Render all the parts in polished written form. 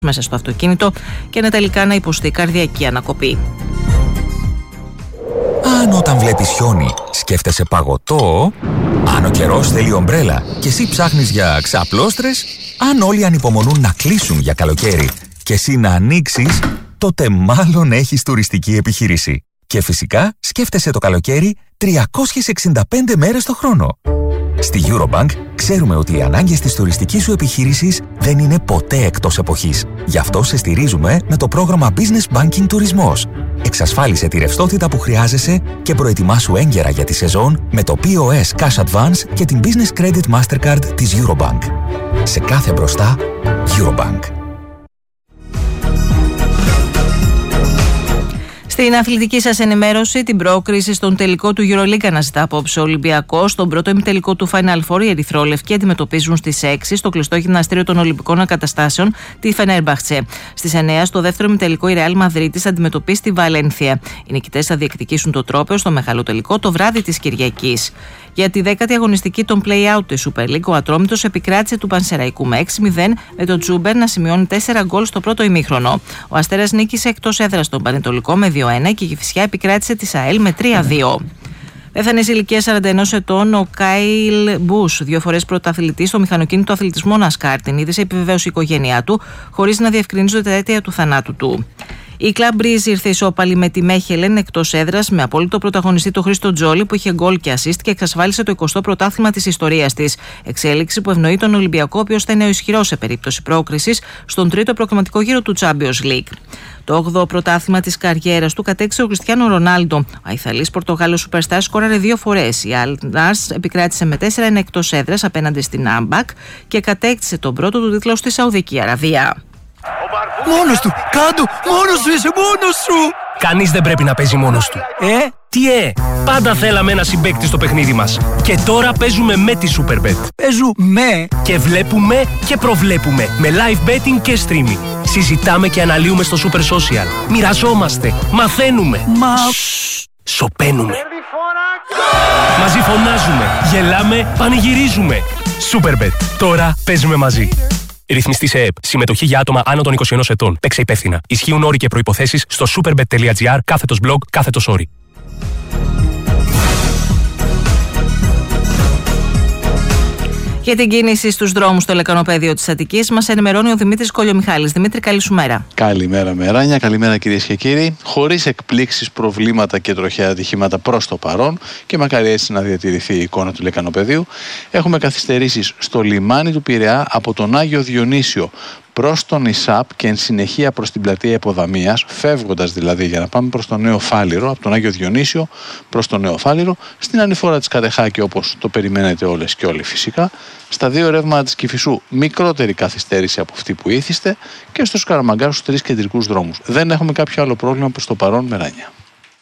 μέσα στο αυτοκίνητο και τελικά να υποστεί καρδιακή ανακοπή. Αν όταν βλέπεις χιόνι σκέφτεσαι παγωτό, αν ο καιρός θέλει ομπρέλα και εσύ ψάχνεις για ξαπλώστρες, αν όλοι ανυπομονούν να κλείσουν για καλοκαίρι και εσύ να ανοίξεις, τότε μάλλον έχεις τουριστική επιχείρηση. Και φυσικά σκέφτεσαι το καλοκαίρι 365 μέρες το χρόνο. Στη Eurobank ξέρουμε ότι οι ανάγκες της τουριστικής σου επιχείρησης δεν είναι ποτέ εκτός εποχής. Γι' αυτό σε στηρίζουμε με το πρόγραμμα Business Banking Τουρισμός. Εξασφάλισε τη ρευστότητα που χρειάζεσαι και προετοιμάσου έγκαιρα για τη σεζόν με το POS Cash Advance και την Business Credit Mastercard της Eurobank. Σε κάθε μπροστά, Eurobank. Στην αθλητική σας ενημέρωση, την πρόκριση στον τελικό του EuroLeague αναζητά απόψε ο Ολυμπιακός. Στον πρώτο ημιτελικό του Final Four, οι ερυθρόλευκοι αντιμετωπίζουν στις 6 στο κλειστό γυμναστήριο των Ολυμπικών Εγκαταστάσεων τη Φενέρμπαχτσε. Στις 9 στο δεύτερο ημιτελικό, η Ρεάλ Μαδρίτης αντιμετωπίζει τη Βαλένθια. Οι νικητές θα διεκδικήσουν το τρόπαιο στο μεγάλο τελικό το βράδυ της Κυριακής. Για τη 10η αγωνιστική των play-out της Super League, ο Ατρόμητος επικράτησε του Πανσεραϊκού με 6-0, με τον Τζούμπερ να σημειώνει 4 γκολ στο πρώτο ημίχρονο. Ο Αστέρας νίκησε εκτός έδρας τον Πανετολικό με 2-1 και η Κηφισιά επικράτησε τη ΑΕΛ με 3-2. Πέθανε σε ηλικία 41 ετών ο Κάιλ Μπούς, 2 φορές πρωταθλητής στο μηχανοκίνητο αθλητισμό NASCAR. Την είδησε επιβεβαίωσε η οικογένειά του, χωρίς να διευκρινίζονται τα αίτια του θανάτου του. Η Club Breeze ήρθε ισόπαλη με τη Μέχελεν εκτός έδρας με απόλυτο πρωταγωνιστή τον Χρήστο Τζόλι που είχε γκολ και assist και εξασφάλισε το 20ο πρωτάθλημα της ιστορίας της. Εξέλιξη που ευνοεί τον Ολυμπιακό, ο οποίος θα είναι ο ισχυρός σε περίπτωση πρόκρισης στον τρίτο προκριματικό γύρο του Champions League. Το 8ο πρωτάθλημα της καριέρας του κατέκτησε ο Κριστιάνο Ρονάλντο. Ο Αϊθαλής Πορτογάλος Superstar σκόραρε 2 φορές. Η Αλνάρς επικράτησε με 4-1 εκτός έδρας απέναντι στην Άμπακ και κατέκτησε τον πρώτο του τίτλο στη Σαουδική Αραβία. Μόνος του! Κάντο! Μόνος σου είσαι! Μόνος σου! Κανείς δεν πρέπει να παίζει μόνος του. Τι πάντα θέλαμε ένα συμπαίκτη στο παιχνίδι μας. Και τώρα παίζουμε με τη Superbet. Παίζουμε! Και βλέπουμε και προβλέπουμε. Με live betting και streaming. Συζητάμε και αναλύουμε στο Super Social. Μοιραζόμαστε. Μαθαίνουμε. Σωπαίνουμε. Μαζί φωνάζουμε. Γελάμε. Πανηγυρίζουμε. Superbet. Τώρα παίζουμε μαζί. Ρυθμιστή σε ΕΕΠ. Συμμετοχή για άτομα άνω των 21 ετών. Παίξε υπεύθυνα. Ισχύουν όροι και προϋποθέσεις στο superbet.gr/blog/όροι. Για την κίνηση στους δρόμους στο λεκανοπέδιο της Αττικής μας ενημερώνει ο Δημήτρης Κολιομιχάλης. Δημήτρη, καλή σου μέρα. Καλημέρα Μεράνια, καλημέρα κυρίες και κύριοι. Χωρίς εκπλήξεις, προβλήματα και τροχαία ατυχήματα προς το παρόν και μακάρι έτσι να διατηρηθεί η εικόνα του λεκανοπεδίου, έχουμε καθυστερήσεις στο λιμάνι του Πειραιά από τον Άγιο Διονύσιο προς τον ΙΣΑΠ και εν συνεχεία προς την πλατεία Υποδαμίας, φεύγοντας δηλαδή για να πάμε προς τον Νέο Φάληρο, από τον Άγιο Διονύσιο προς τον Νέο Φάληρο, στην ανηφόρα της Κατεχάκη όπως το περιμένετε όλες και όλοι φυσικά, στα 2 ρεύματα της Κηφισού μικρότερη καθυστέρηση από αυτή που ήθιστε και στο Σκαραμαγκά στους 3 κεντρικούς δρόμους. Δεν έχουμε κάποιο άλλο πρόβλημα προς το παρόν, Μεράνια.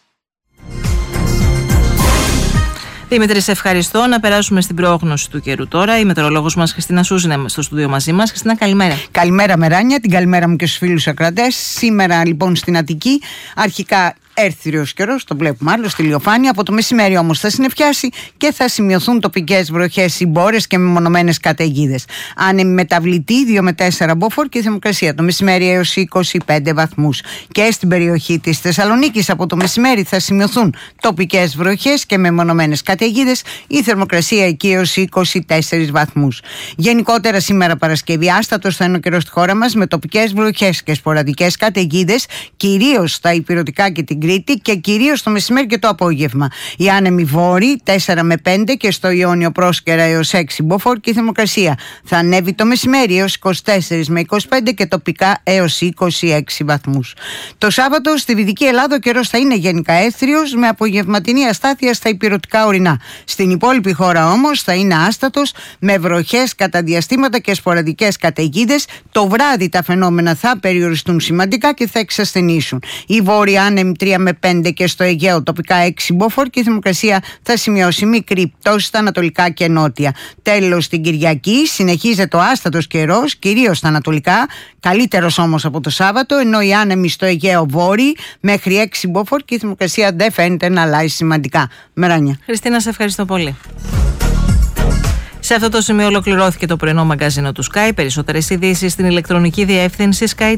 Δημήτρη, σε ευχαριστώ. Να περάσουμε στην πρόγνωση του καιρού τώρα. Η μετεωρολόγος μας Χριστίνα Σούζη είναι στο στούντιο μαζί μας. Χριστίνα, καλημέρα. Καλημέρα, Μεράνια. Την καλημέρα μου και στους φίλους ακροατές. Σήμερα λοιπόν στην Αττική, αρχικά έρθυριος καιρός, το βλέπουμε άλλο στη ηλιοφάνεια. Από το μεσημέρι όμως θα συννεφιάσει και θα σημειωθούν τοπικές βροχές, συμπόρες και μεμονωμένες καταιγίδες. Άνεμη μεταβλητή 2 με 4 μποφόρ και θερμοκρασία το μεσημέρι έως 25 βαθμούς. Και στην περιοχή της Θεσσαλονίκης από το μεσημέρι θα σημειωθούν τοπικές βροχές και μεμονωμένες καταιγίδες. Η θερμοκρασία εκεί έως 24 βαθμούς. Γενικότερα σήμερα Παρασκευή άστατος θα είναι ο καιρός στη χώρα μας με τοπικές βροχές και σποραδικές καταιγίδες, κυρίως στα ηπειρωτικά και την Κρήτη και κυρίως το μεσημέρι και το απόγευμα. Οι άνεμοι βόρειοι 4 με 5 και στο Ιόνιο Πρόσκαιρα έως 6 μποφόρ και η θερμοκρασία θα ανέβει το μεσημέρι έως 24 με 25 και τοπικά έως 26 βαθμούς. Το Σάββατο στη Δυτική Ελλάδα ο καιρός θα είναι γενικά έθριος με απογευματινή αστάθεια στα ηπειρωτικά ορεινά. Στην υπόλοιπη χώρα όμως θα είναι άστατος με βροχές κατά διαστήματα και σποραδικές καταιγίδες. Το βράδυ τα φαινόμενα θα περιοριστούν σημαντικά και θα εξασθενήσουν. Οι βόρειοι άνεμοι 3 με 5 και στο Αιγαίο τοπικά 6 μποφόρ και η θερμοκρασία θα σημειώσει μικρή πτώση στα ανατολικά και νότια. Τέλος, την Κυριακή συνεχίζεται ο άστατος καιρός, κυρίως στα ανατολικά, καλύτερος όμως από το Σάββατο, ενώ οι άνεμοι στο Αιγαίο βόρειοι μέχρι 6 μποφόρ και η θερμοκρασία δεν φαίνεται να αλλάζει σημαντικά. Μεράνια. Χριστίνα, σε ευχαριστώ πολύ. Σε αυτό το σημείο ολοκληρώθηκε το πρωινό μαγκαζίνο του Sky. Περισσότερες ειδήσεις στην ηλεκτρονική διεύθυνση Sky